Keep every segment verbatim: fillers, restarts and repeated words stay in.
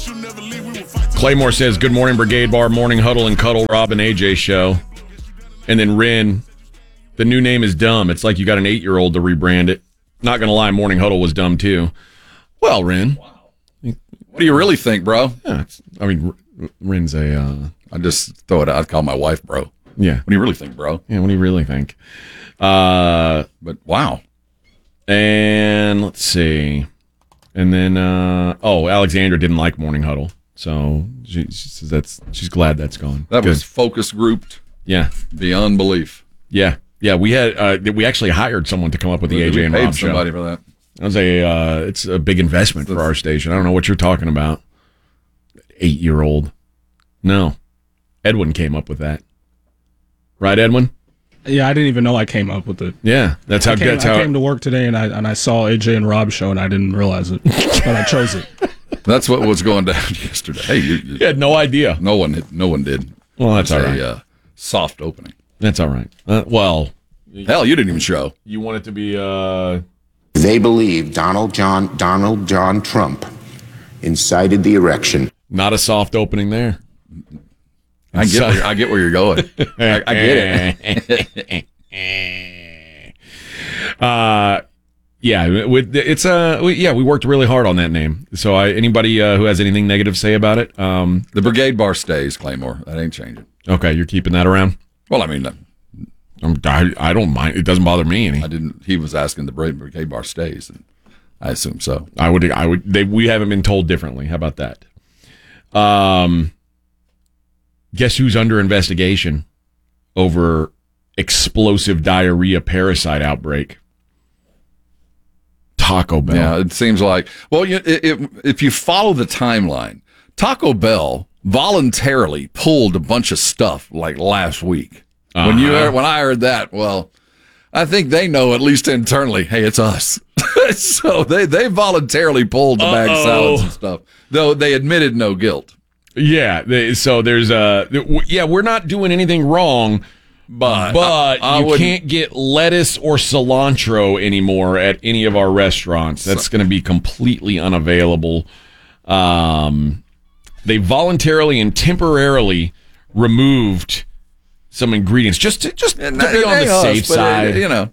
Claymore says, good morning, Brigade Bar, morning huddle and cuddle, Rob and A J show. And then Rin, the new name is dumb. It's like you got an eight-year-old to rebrand it. Not going to lie, morning huddle was dumb, too. Well, Rin. What do you really think, bro? Yeah, it's, I mean, Rin's a... Uh, I just throw it out. I'd call my wife, bro. Yeah. What do you really think, bro? Yeah, what do you really think? Uh, but, wow. And let's see. And then, uh, oh, Alexandra didn't like morning huddle. So she, she says that's she's glad that's gone. That Good. was focus grouped. Yeah. Beyond belief. Yeah. Yeah, we had uh, we actually hired someone to come up with the A J and Rob show. Somebody for that. That was a uh, it's a big investment for our station. I don't know what you're talking about. Eight-year-old. No. Edwin came up with that. Right, Edwin? Yeah, I didn't even know I came up with it. Yeah, that's how. I came, that's I how came to work today and I and I saw A J and Rob show and I didn't realize it, but I chose it. That's what was going down yesterday. Hey, you, you, you had no idea. No one, no one did. Well, that's all right. A uh, soft opening. That's all right. Uh, well, hell, you didn't even show. You want it to be. Uh... They believe Donald John Donald John Trump incited the erection. Not a soft opening there. I get. Where, I get where you're going. I, I get it. uh. Yeah, with it's uh we, yeah we worked really hard on that name. So I, anybody uh, who has anything negative to say about it, um, the Brigade Bar stays, Claymore. That ain't changing. Okay, you're keeping that around. Well, I mean, I'm, I I don't mind. It doesn't bother me any. I didn't. He was asking the Brigade Bar stays, and I assume so. I would I would they we haven't been told differently. How about that? Um, guess who's under investigation over explosive diarrhea parasite outbreak? Taco Bell. Yeah, it seems like, well, you, it, it, if you follow the timeline, Taco Bell voluntarily pulled a bunch of stuff like last week. Uh-huh. When you heard, when I heard that, well, I think they know at least internally, hey, it's us. So they, they voluntarily pulled the bag of salads and stuff, though they admitted no guilt. Yeah, they, so there's a, yeah, we're not doing anything wrong. But, but I, I you can't get lettuce or cilantro anymore at any of our restaurants. That's so, going to be completely unavailable. Um, they voluntarily and temporarily removed some ingredients just to just to be on the safe us, side. It, you know,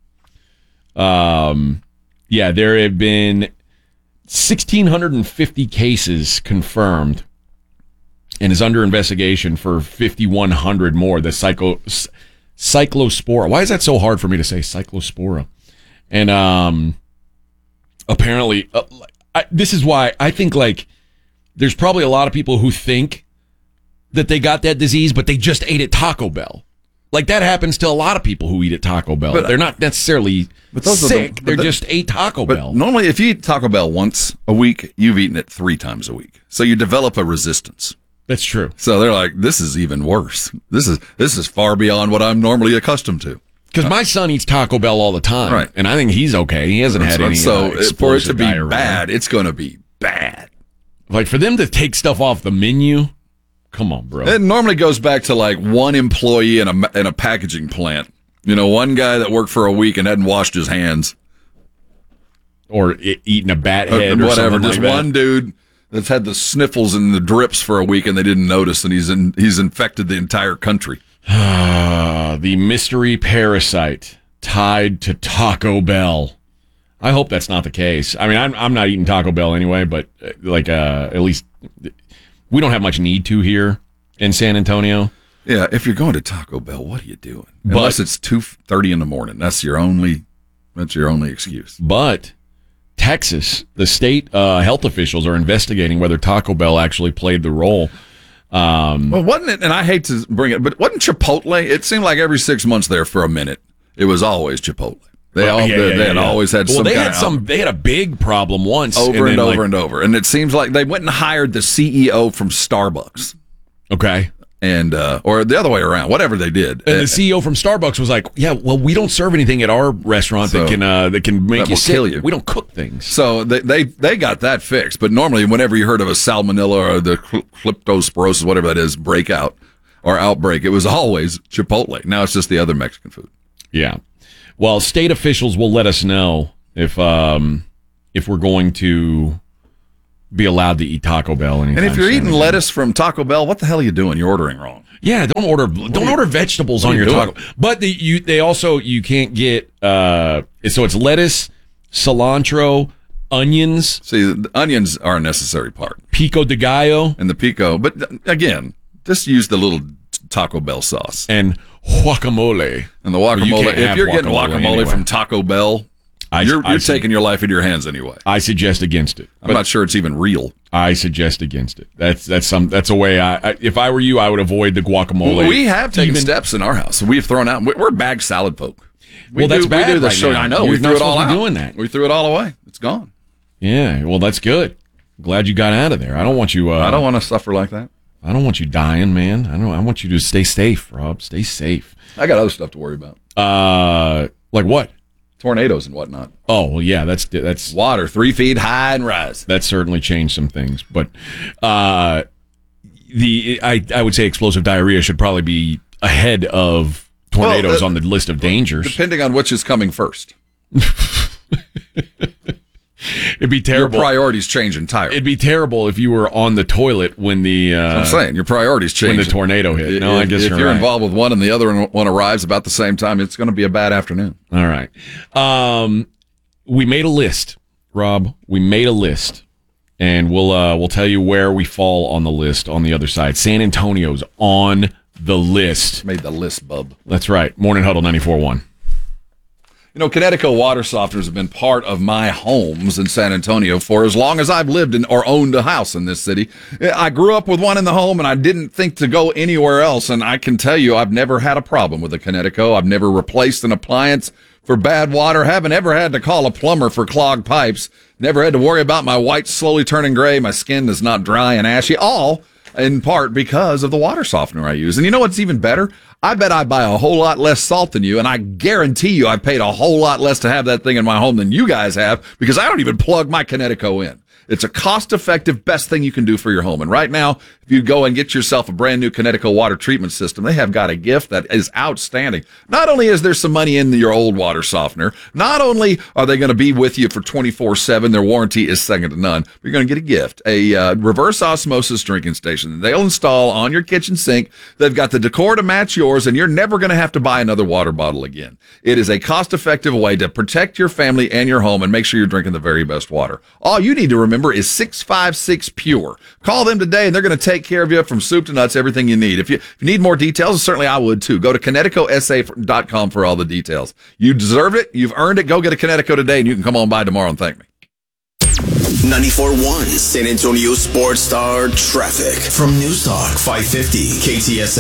um, yeah, there have been one thousand six hundred fifty cases confirmed. And is under investigation for fifty-one hundred more. The cyclo, cyclospora. Why is that so hard for me to say? Cyclospora. And um, apparently, uh, I, this is why I think like there's probably a lot of people who think that they got that disease, but they just ate at Taco Bell. Like that happens to a lot of people who eat at Taco Bell. But, They're not necessarily but those sick. The, They're the, just ate Taco but Bell. Normally, if you eat Taco Bell once a week, you've eaten it three times a week. So you develop a resistance. That's true. So they're like, this is even worse. This is this is far beyond what I'm normally accustomed to. Because my son eats Taco Bell all the time, right? And I think he's okay. He hasn't had any. So uh, for it to be diarrhea. bad, it's going to be bad. Like for them to take stuff off the menu, come on, bro. It normally goes back to like one employee in a in a packaging plant. You know, one guy that worked for a week and hadn't washed his hands, or it, eating a bat head, or, or whatever. Just Just like one that. dude that's had the sniffles and the drips for a week and they didn't notice, and he's in, he's infected the entire country. The mystery parasite tied to Taco Bell. I hope that's not the case. I mean, I'm I'm not eating Taco Bell anyway, but uh, like uh, at least we don't have much need to here in San Antonio. Yeah, if you're going to Taco Bell, what are you doing? But, Unless it's two thirty in the morning. That's your only that's your only excuse. But Texas, the state uh, health officials are investigating whether Taco Bell actually played the role. Um, well, wasn't it, and I hate to bring it, but wasn't Chipotle, it seemed like every six months there for a minute, it was always Chipotle. They, all, yeah, they, yeah, they had yeah. always had well, some they kind had of some. They had a big problem once, over and, and over like, and over. And it seems like they went and hired the C E O from Starbucks. Okay. And uh, or the other way around, whatever they did. And the C E O from Starbucks was like, "Yeah, well, we don't serve anything at our restaurant so, that can uh, that can make that you will sick. kill you. We don't cook things." So they, they they got that fixed. But normally, whenever you heard of a salmonella or the kleptospirosis, whatever that is, breakout or outbreak, it was always Chipotle. Now it's just the other Mexican food. Yeah. Well, state officials will let us know if um, if we're going to be allowed to eat Taco Bell anytime And if you're soon. eating lettuce from Taco Bell, what the hell are you doing? You're ordering wrong. Yeah, don't order don't order vegetables what on are your you taco. doing? But the, you they also you can't get uh so it's lettuce, cilantro, onions, See, the onions are a necessary part. pico de gallo, And the pico. But again, just use the little Taco Bell sauce. and guacamole. And the Well, you guacamole, can't if have you're getting guacamole guacamole anyway. from Taco Bell, I- you're, I you're see. taking your life into your hands anyway. I suggest against it. I'm not sure it's even real. I suggest against it. That's that's some that's a way I, I if I were you I would avoid the guacamole. We have taken Even- steps in our house. We've thrown out. We're bag salad folk. We Well, that's do, bad We do the right show. now. I know. You're we not threw it all supposed to out. be doing that. We threw it all away. It's gone. Yeah, well that's good. Glad you got out of there. I don't want you uh, I don't want to suffer like that. I don't want you dying, man. I don't I want you to stay safe, Rob. Stay safe. I got other stuff to worry about. Uh like what? Tornadoes and whatnot. Oh, well yeah, that's that's Water three feet high and rise. that certainly changed some things. But uh, the I I would say explosive diarrhea should probably be ahead of tornadoes Well, uh, on the list of dangers. Depending on which is coming first. It'd be Your terrible. priorities change entirely. It'd be terrible if you were on the toilet when the uh, I'm saying your priorities change when the tornado hit. No, if, I guess if you're, you're right. involved with one and the other one arrives about the same time, it's going to be a bad afternoon. All right. Um, we made a list, Rob. We made a list, and we'll uh, we'll tell you where we fall on the list on the other side. San Antonio's on the list. Made the list, bub. That's right. Morning Huddle ninety-four point one. You know, Kinetico water softeners have been part of my homes in San Antonio for as long as I've lived in or owned a house in this city. I grew up with one in the home, and I didn't think to go anywhere else. And I can tell you, I've never had a problem with a Kinetico. I've never replaced an appliance for bad water. Haven't ever had to call a plumber for clogged pipes. Never had to worry about my white slowly turning gray. My skin is not dry and ashy. All in part because of the water softener I use. And you know what's even better? I bet I buy a whole lot less salt than you, and I guarantee you I paid a whole lot less to have that thing in my home than you guys have, because I don't even plug my Kinetico in. It's a cost-effective, best thing you can do for your home. And right now, if you go and get yourself a brand new Kinetico water treatment system, they have got a gift that is outstanding. Not only is there some money in your old water softener, not only are they going to be with you for twenty-four seven, their warranty is second to none, but you're going to get a gift, a uh, reverse osmosis drinking station that they'll install on your kitchen sink. They've got the decor to match yours, and you're never going to have to buy another water bottle again. It is a cost-effective way to protect your family and your home and make sure you're drinking the very best water. All you need to remember is six five six Pure. Call them today, and they're going to take care of you from soup to nuts, everything you need. If you, if you need more details, certainly I would too. Go to Kinetico S A dot com for all the details. You deserve it. You've earned it. Go get a Kinetico today, and you can come on by tomorrow and thank me. ninety-four point one San Antonio Sports Star Traffic from News Talk five fifty K T S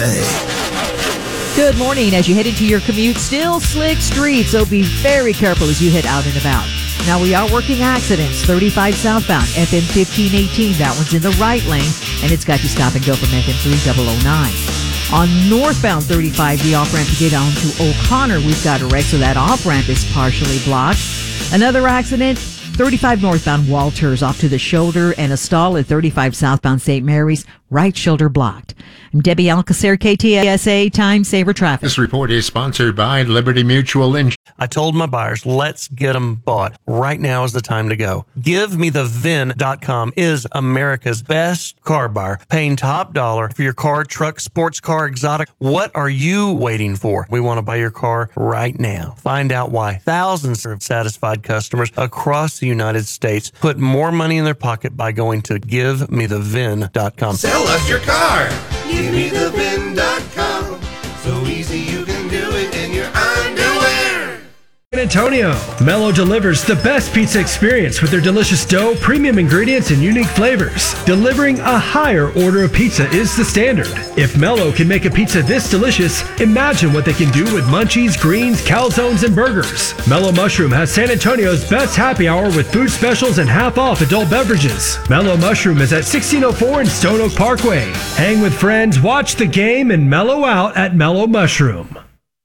A. Good morning. As you head into your commute, still slick streets, so be very careful as you head out and about. Now, we are working accidents. thirty-five southbound, F M fifteen eighteen. That one's in the right lane, and it's got you stop and go from F M three thousand nine. On northbound thirty-five, the off-ramp to get on to O'Connor, we've got a wreck, so that off-ramp is partially blocked. Another accident, thirty-five northbound Walters off to the shoulder, and a stall at thirty-five southbound Saint Mary's, right shoulder blocked. I'm Debbie Alcacer, K T S A Time Saver Traffic. This report is sponsored by Liberty Mutual Insurance. I told my buyers, let's get them bought. Right now is the time to go. Give Me The V I N dot com is America's best car buyer, paying top dollar for your car, truck, sports car, exotic. What are you waiting for? We want to buy your car right now. Find out why thousands of satisfied customers across the United States put more money in their pocket by going to Give Me The V I N dot com. Sell us your car. Give me the V I N dot com. So easy you can do it in your underwear. San Antonio. Mello delivers the best pizza experience with their delicious dough, premium ingredients, and unique flavors. Delivering a higher order of pizza is the standard. If Mello can make a pizza this delicious, imagine what they can do with munchies, greens, calzones, and burgers. Mello Mushroom has San Antonio's best happy hour with food specials and half off adult beverages. Mello Mushroom is at sixteen oh four in Stone Oak Parkway. Hang with friends, watch the game, and mellow out at Mello Mushroom.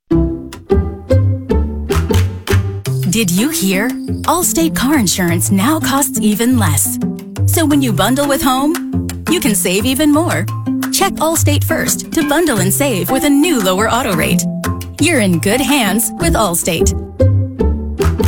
Did you hear? Allstate car insurance now costs even less. So when you bundle with home, you can save even more. Check Allstate first to bundle and save with a new lower auto rate. You're in good hands with Allstate. Not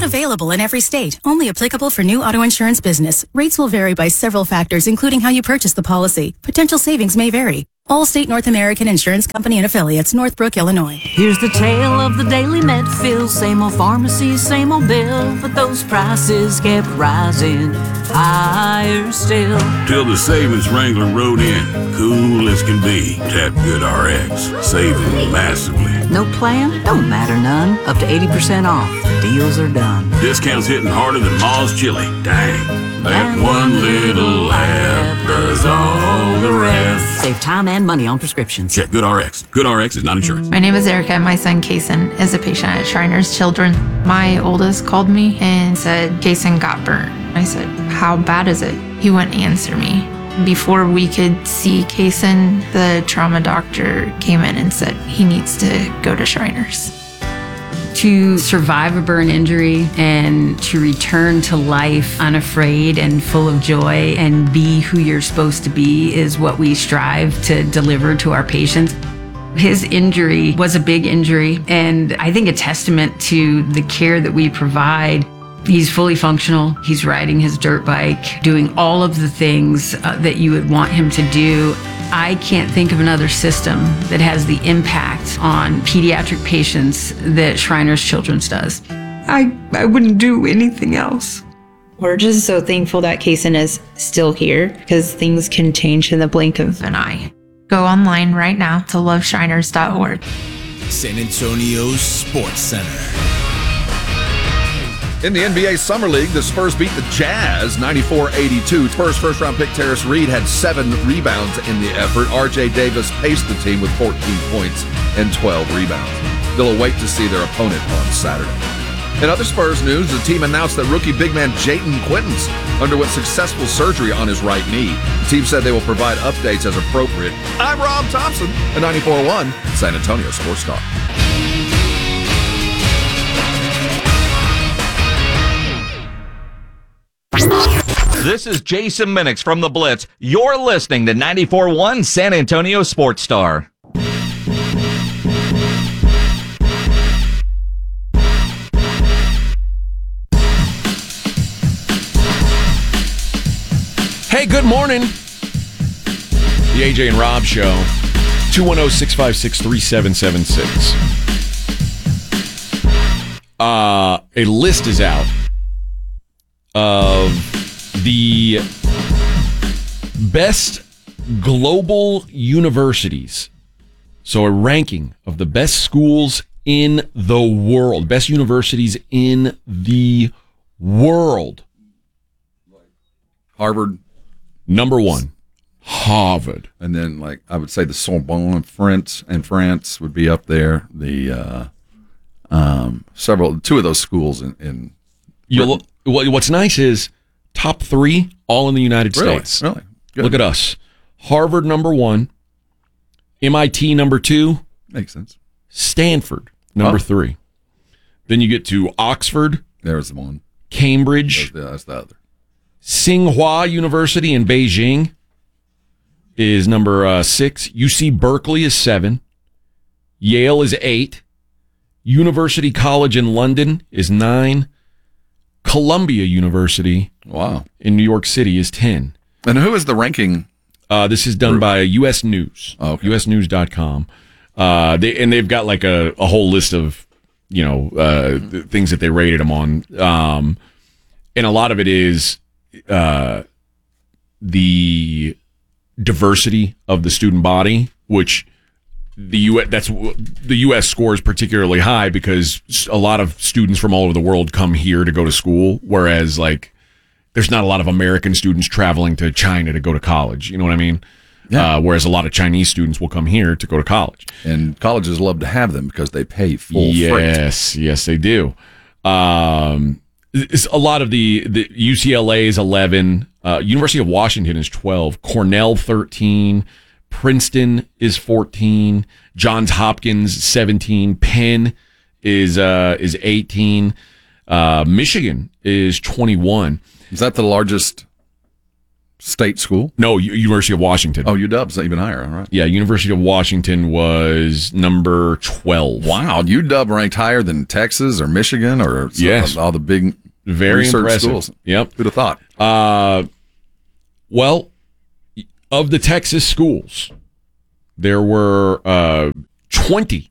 Not available in every state. Only applicable for new auto insurance business. Rates will vary by several factors, including how you purchase the policy. Potential savings may vary. Allstate North American Insurance Company and Affiliates, Northbrook, Illinois. Here's the tale of the daily Medfill. Same old pharmacy, same old bill, but those prices kept rising higher still. Till the savings wrangler rode in, cool as can be. Tap GoodRx, saving massively. No plan? Don't matter none. Up to eighty percent off. Deals are done. Discounts hitting harder than Ma's chili. Dang. That one little app does all the rest. Save time and money on prescriptions. Check GoodRx. GoodRx is not insurance. My name is Erica. My son, Kason, is a patient at Shriners Children. My oldest called me and said, Kason got burnt. I said, how bad is it? He wouldn't answer me. Before we could see Kason, the trauma doctor came in and said he needs to go to Shriners. To survive a burn injury and to return to life unafraid and full of joy and be who you're supposed to be is what we strive to deliver to our patients. His injury was a big injury, and I think a testament to the care that we provide. He's fully functional. He's riding his dirt bike, doing all of the things uh, that you would want him to do. I can't think of another system that has the impact on pediatric patients that Shriners Children's does. I, I wouldn't do anything else. We're just so thankful that Kason is still here because things can change in the blink of an eye. Go online right now to love shriners dot org. San Antonio's Sports Center. In the N B A Summer League, the Spurs beat the Jazz ninety-four eighty-two. Spurs first-round pick Terrence Reed had seven rebounds in the effort. R J Davis paced the team with fourteen points and twelve rebounds. They'll await to see their opponent on Saturday. In other Spurs news, the team announced that rookie big man Jayton Quintons underwent successful surgery on his right knee. The team said they will provide updates as appropriate. I'm Rob Thompson, at ninety-four point one San Antonio Sports Talk. This is Jason Minix from The Blitz. You're listening to ninety-four point one San Antonio Sports Star. Hey, good morning. The A J and Rob Show. two one zero, six five six, three seven seven six. Uh, a list is out of the best global universities. So a ranking of the best schools in the world, best universities in the world. Harvard. Number one, Harvard. And then, like, I would say the Sorbonne in France, in France would be up there. The uh, um, several, two of those schools in, in You'll, what's nice is top three, all in the United Really? States. Really? Good. Look at us. Harvard, number one. M I T, number two. Makes sense. Stanford, number Oh. three. Then you get to Oxford. There's the one. Cambridge. That's the, that's the other. Tsinghua University in Beijing is number uh, six. U C Berkeley is seven. Yale is eight. University College in London is nine. Columbia University wow. in New York City is ten. And who is the ranking? Uh, this is done by U S News, oh, okay. U S news dot com. Uh, they, and they've got like a, a whole list of, you know, uh, th- things that they rated them on. Um, and a lot of it is uh, the diversity of the student body, which the U S that's the U S scores particularly high because a lot of students from all over the world come here to go to school, whereas like there's not a lot of American students traveling to China to go to college. You know what I mean? Yeah. Uh, whereas a lot of Chinese students will come here to go to college. And colleges love to have them because they pay full yes, freight. Yes, they do. Um, it's a lot of the, the U C L A is eleven. Uh, University of Washington is twelve. Cornell thirteen. Princeton is fourteen. Johns Hopkins seventeen. Penn is uh, is eighteen. Uh, Michigan is twenty-one. Is that the largest State school? No, U- University of Washington. Oh, U W's even higher. All right. Yeah, University of Washington was number twelve. Wow, U W ranked higher than Texas or Michigan or yes. all the big Very research impressive. schools. Yep. Who'd have thought? Uh, well, of the Texas schools, there were uh, twenty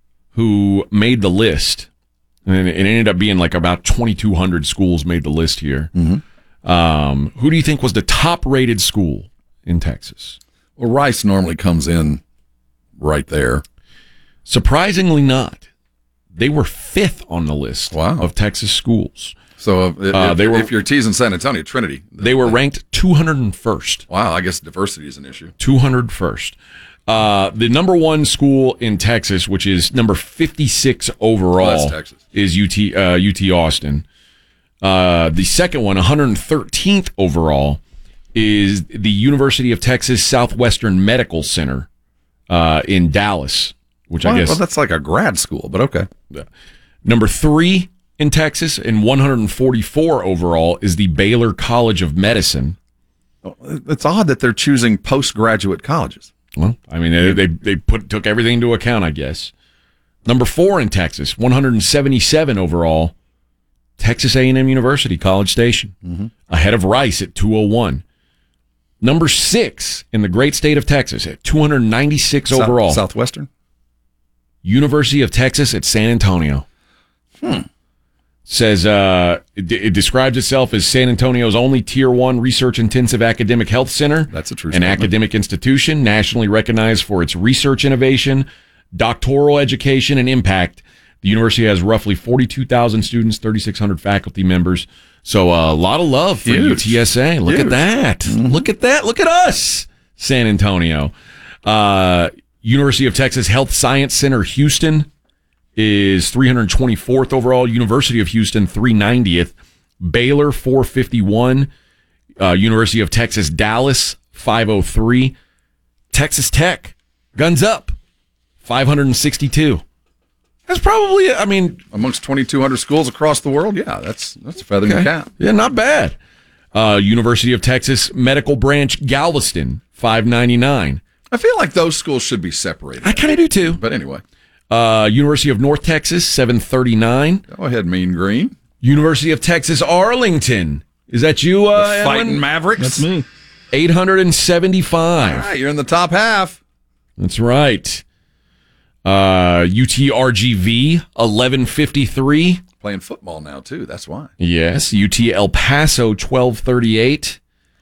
who made the list. And it ended up being like about twenty-two hundred schools made the list here. Mm-hmm. Um, who do you think was the top-rated school in Texas? Well, Rice normally comes in right there. Surprisingly not. They were fifth on the list wow. of Texas schools. So if, uh, if, they were, if you're teasing San Antonio, Trinity. They were ranked two hundred first. Wow, I guess diversity is an issue. two hundred first. Uh, the number one school in Texas, which is number fifty-six overall, oh, that's Texas. is U T uh, U T Austin. Uh, the second one, one hundred thirteenth overall, is the University of Texas Southwestern Medical Center uh, in Dallas, which well, I guess well, that's like a grad school, but okay. Yeah. Number three in Texas, and one hundred forty-four overall, is the Baylor College of Medicine. It's odd that they're choosing postgraduate colleges. Well, I mean, they they, they put took everything into account, I guess. Number four in Texas, one hundred seventy-seven overall, Texas A and M University, College Station, mm-hmm. ahead of Rice at two oh one. Number six in the great state of Texas at two hundred ninety-six South, overall, Southwestern, University of Texas at San Antonio. Hmm. Says uh, it, it describes itself as San Antonio's only Tier One research-intensive academic health center. That's a true An statement. academic institution nationally recognized for its research innovation, doctoral education, and impact. The university has roughly forty-two thousand students, thirty-six hundred faculty members. So uh, a lot of love for Huge. U T S A. Look Huge. at that. Mm-hmm. Look at that. Look at us, San Antonio. Uh, University of Texas Health Science Center, Houston, is three hundred twenty-fourth overall. University of Houston, three hundred ninetieth. Baylor, four hundred fifty-one. Uh, University of Texas Dallas, five oh three. Texas Tech, guns up, five hundred sixty-two. That's probably, I mean, amongst twenty-two hundred schools across the world, yeah, that's that's a feather in okay. the cap. Yeah, not bad. Uh, University of Texas Medical Branch Galveston, five ninety-nine. I feel like those schools should be separated. I kind of do too. But anyway. Uh, University of North Texas, seven thirty-nine. Go ahead, Mean Green. University of Texas Arlington. Is that you, uh, the Fighting Edwin? Mavericks? That's me. eight hundred seventy-five. All right, you're in the top half. That's right. Uh, U T R G V, eleven fifty-three. Playing football now, too. That's why. Yes. U T El Paso, twelve thirty-eight.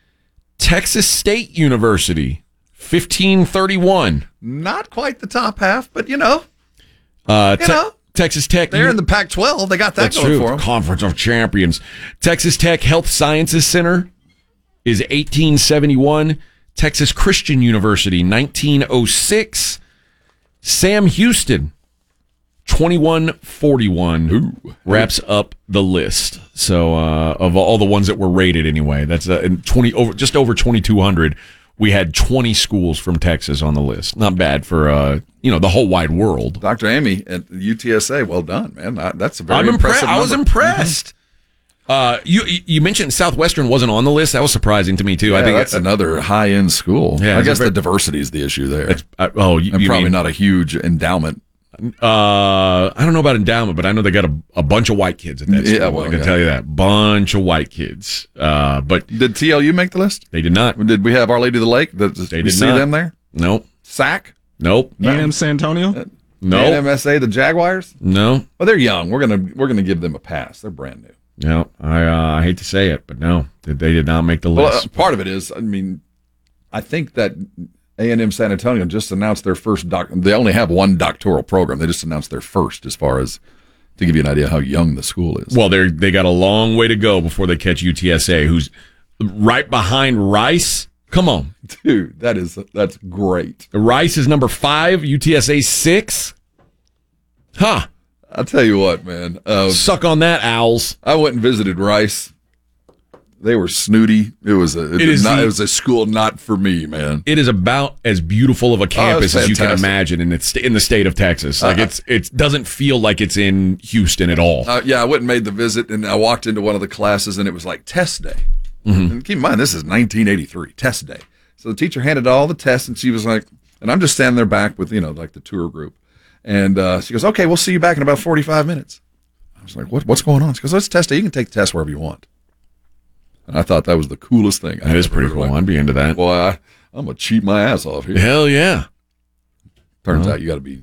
Texas State University, fifteen thirty-one. Not quite the top half, but you know. Uh, you te- know. Texas Tech. They're in the Pac twelve. They got that That's going true. for them. Conference of Champions. Texas Tech Health Sciences Center is eighteen seventy-one. Texas Christian University, nineteen oh six. Sam Houston, twenty-one forty-one. Ooh. Wraps up the list. So uh, of all the ones that were rated anyway, that's uh, in twenty over just over twenty-two hundred. We had twenty schools from Texas on the list. Not bad for uh, you know the whole wide world. Doctor Amy at U T S A, well done, man. I, that's a very I'm impressive. impressed. I was number. impressed. Mm-hmm. Uh, you you mentioned Southwestern wasn't on the list. That was surping to me too. Yeah, I think that's it, another high end school. Yeah, I it's guess a very- the diversity is the issue there. It's, uh, oh, you, and you probably mean, not a huge endowment. Uh, I don't know about endowment, but I know they got a, a bunch of white kids at that school. Yeah, well, I can yeah. tell you that bunch of white kids. Uh, but Did T L U make the list? they did not. Did we have Our Lady of the Lake? Did, They we did see not. them there? Nope. Sac? Nope. A and M San Antonio? No. M S A, the Jaguars? No. Well, they're young. We're gonna we're gonna give them a pass. They're brand new. No. I uh, I hate to say it, but no, they, they did not make the Well, list. uh, part of it is, I mean, I think that A and M San Antonio just announced their first doc. They only have one doctoral program. They just announced their first, as far as to give you an idea how young the school is. Well, they they got a long way to go before they catch U T S A, who's right behind Rice. Come on, dude, that is that's great. Rice is number five, U T S A six. Huh. I'll tell you what, man. Uh, Suck on that, Owls. I went and visited Rice. They were snooty. It was a it, It is not, the- it was a school not for me, man. It is about as beautiful of a campus as you can fantastic. imagine in the, in the state of Texas. Like Uh, it's it doesn't feel like it's in Houston at all. Uh, yeah, I went and made the visit, and I walked into one of the classes, and it was like test day. Mhm. And keep in mind, this is nineteen eighty-three, test day. So the teacher handed all the tests, and she was like, and I'm just standing there back with, you know, like the tour group. And uh, she goes, okay, we'll see you back in about forty-five minutes. I was like, what, what's going on? She goes, let's test it. You can take the test wherever you want. And I thought that was the coolest thing. That is pretty cool. Like, I'd be into that. Boy, I, I'm going to cheat my ass off here. Hell yeah. Turns Well. out you got to be